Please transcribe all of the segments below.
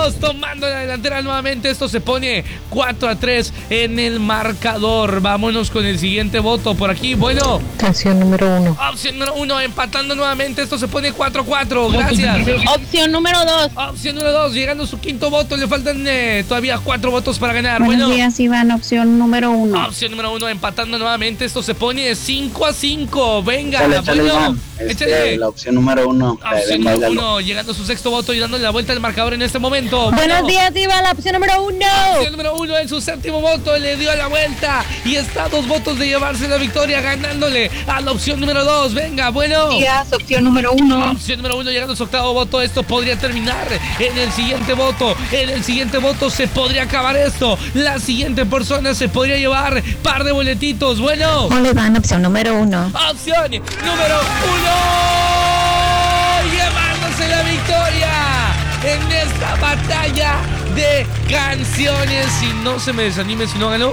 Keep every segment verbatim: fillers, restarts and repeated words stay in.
dos tomando la delantera nuevamente. Esto se pone cuatro a tres en el marcador. Vámonos con el siguiente voto por aquí. Bueno, opción número uno. Opción número uno, empatando nuevamente. Esto se pone cuatro a cuatro. Gracias. Opción número dos. Opción número dos, llegando a su quinto voto. Le faltan eh, todavía cuatro votos para ganar. Buenos bueno, días, Iván. Opción número uno. Opción número uno, empatando nuevamente. Esto se pone cinco a cinco. Venga, Échale, échale, bueno, Iván. Este, échale. la opción número uno. Opción Eh, número uno, llegando a su sexto voto y dándole la vuelta al marcador en este momento. Buenos Bueno, días, Iván. La opción número uno. Opción número uno en su séptimo voto, le dio la vuelta y está a dos votos de llevarse la victoria, ganándole a la opción número dos. Venga, bueno. Buenos días, opción número uno. Opción número uno, llegando a su octavo voto. Esto podría terminar en el siguiente voto. En el siguiente voto se podría acabar esto. La siguiente persona se podría llevar par de boletitos. Bueno. Hola, Iván. Opción número uno. Opción número uno. Llevándose la victoria en esta batalla de canciones. Si no se me desanime, si no ganó,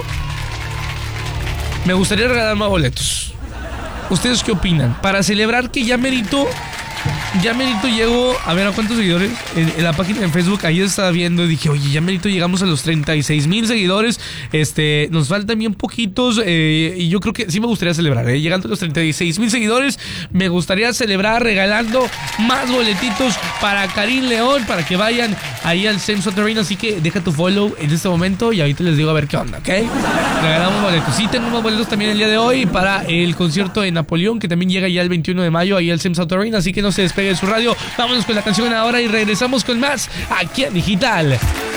me gustaría regalar más boletos. ¿Ustedes qué opinan? Para celebrar que ya merito, ya merito llegó, a ver, ¿a cuántos seguidores? En, en la página de Facebook, ahí estaba viendo y dije, oye, ya merito llegamos a los treinta y seis mil seguidores. Este, nos faltan bien poquitos eh, y yo creo que sí me gustaría celebrar, eh, llegando a los treinta y seis mil seguidores, me gustaría celebrar regalando más boletitos para Karim León, para que vayan ahí al Same Sot Arena. Así que deja tu follow en este momento y ahorita les digo a ver qué onda, ¿ok? Regalamos boletos. Sí, tengo más boletos también el día de hoy para el concierto de Napoleón, que también llega ya el veintiuno de mayo ahí al Same Sot Arena. Así que no se despegue de su radio. Vámonos con la canción ahora y regresamos con más aquí en Digital.